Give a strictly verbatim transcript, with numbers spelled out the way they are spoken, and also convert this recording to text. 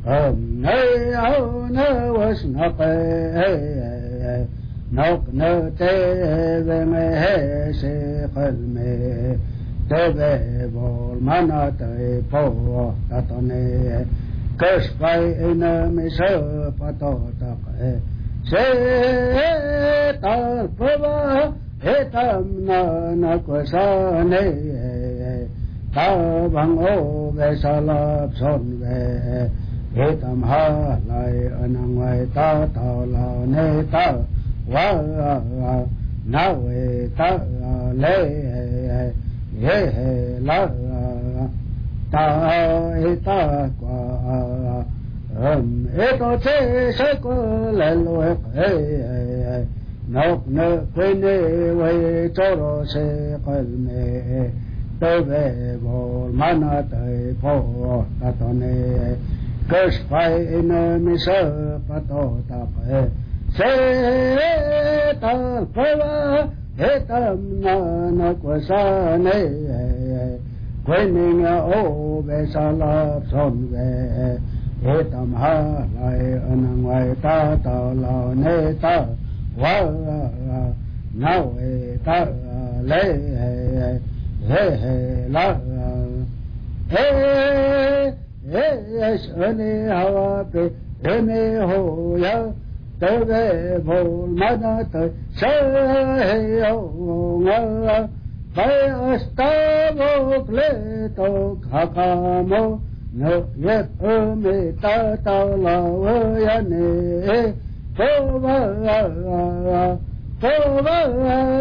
nay áo nơ was nọ pe nọc nơ te về mê se khel mê te về bol mana te po ta to ne kes pai ina mi se pa to ta e se ta pa he tam na na ko sa ne ta bang o ve sa la son ve he tam ha lai anang vai ta ta la ne ta wa na ve ta le he he la ta e ta qua um e to che se ko le lo e nọc nơ quên nê quay cho rồi sẽ quên mê tới về bộ mana tới phố ta to nê cơ phải nê mi sơ pa to ta phải sẽ ta phải hết tâm na na qua sa nê quên nê ô về sa la son về hết tâm ha lại anh ngoài ta ta la nê ta wa now ta le he he la he he shani hawa pe he me ho ya te ve vol mana te se he o nga pa asta vo pleto khakamo no ye me ta ta la ya ne Over, over, over.